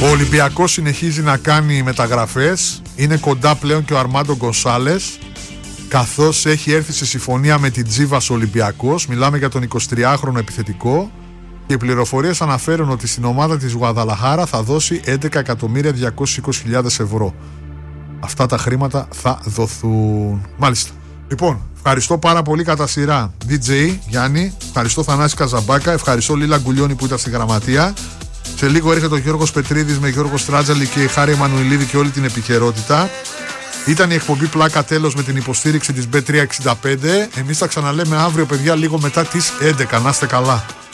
Ο Ολυμπιακός συνεχίζει να κάνει μεταγραφές. Είναι κοντά πλέον και ο Αρμάντο Γκονσάλες, καθώς έχει έρθει σε συμφωνία με την Τζίβας Ολυμπιακός. Μιλάμε για τον 23χρονο επιθετικό και οι πληροφορίες αναφέρουν ότι στην ομάδα της Γουαδαλαχάρα θα δώσει 11.220.000 ευρώ. Αυτά τα χρήματα θα δοθούν. Μάλιστα. Λοιπόν, ευχαριστώ πάρα πολύ κατά σειρά DJ Γιάννη, ευχαριστώ Θανάση Καζαμπάκα, ευχαριστώ Λίλα Γκουλιώνη που ήταν στη γραμματεία. Σε λίγο έρχεται ο Γιώργος Πετρίδης με Γιώργο Στράτζαλη και η Χάρη Εμμανουηλίδη και όλη την επικαιρότητα. Ήταν η εκπομπή Πλάκα τέλος με την υποστήριξη της Bet365. Εμείς θα ξαναλέμε αύριο παιδιά λίγο μετά τις 11. Να είστε καλά.